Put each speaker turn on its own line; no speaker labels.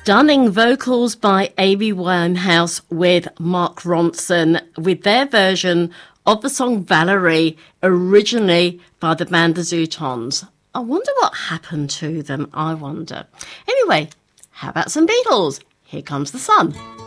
Stunning vocals by Amy Winehouse with Mark Ronson with their version of the song Valerie, originally by the band The Zootons. I wonder what happened to them, I wonder. Anyway, how about some Beatles? Here Comes the Sun.